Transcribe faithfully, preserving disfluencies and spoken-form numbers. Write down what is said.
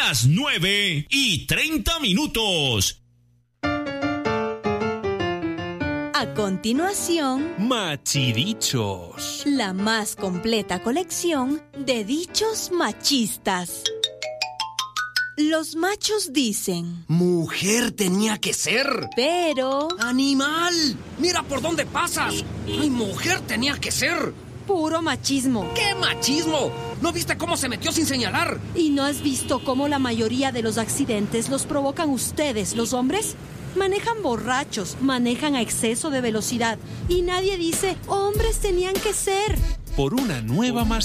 las nueve y treinta minutos. A continuación, Machidichos. La más completa colección de dichos machistas. Los machos dicen: mujer tenía que ser. Pero... ¡animal! ¡Mira por dónde pasas! ¡Ay, mujer tenía que ser! puro machismo. ¿Qué machismo? ¿No viste cómo se metió sin señalar? ¿Y no has visto cómo la mayoría de los accidentes los provocan ustedes, los hombres? Manejan borrachos, manejan a exceso de velocidad y nadie dice, hombres tenían que ser. Por una nueva